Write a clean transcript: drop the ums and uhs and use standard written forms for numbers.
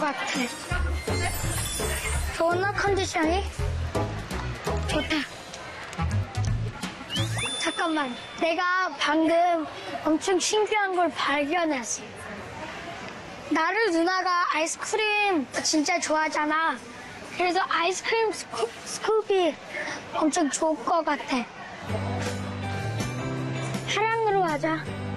같아. 좋나 컨디션이? 좋다. 잠깐만, 내가 방금 엄청 신기한 걸 발견했어. 나를 누나가 아이스크림 진짜 좋아하잖아. 그래서 아이스크림 스쿱이 엄청 좋을 것 같아. 하랑으로 가자.